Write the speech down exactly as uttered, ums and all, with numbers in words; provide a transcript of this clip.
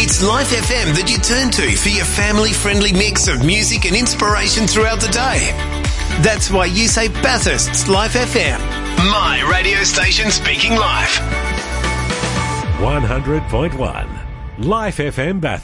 It's Life F M that you turn to for your family-friendly mix of music and inspiration throughout the day. That's why you say Bathurst's Life F M. My radio station speaking live. one hundred point one Life F M Bathurst.